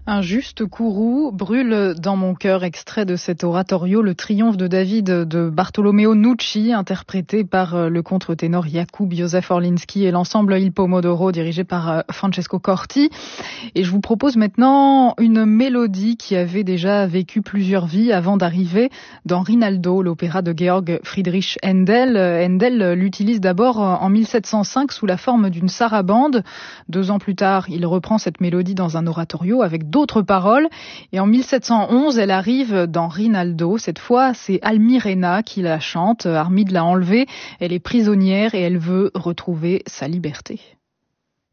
Un juste courroux brûle dans mon cœur, extrait de cet oratorio, le triomphe de David de Bartolomeo Nucci, interprété par le contre-ténor Jakub Józef Orliński et l'ensemble Il Pomodoro dirigé par Francesco Corti. Et je vous propose maintenant une mélodie qui avait déjà vécu plusieurs vies avant d'arriver dans Rinaldo, l'opéra de Georg Friedrich Händel. Händel l'utilise d'abord en 1705 sous la forme d'une sarabande. 2 ans plus tard, il reprend cette mélodie dans un oratorio avec d'autres paroles. Et en 1711, elle arrive dans Rinaldo. Cette fois, c'est Almirena qui la chante. Armide l'a enlevée. Elle est prisonnière et elle veut retrouver sa liberté.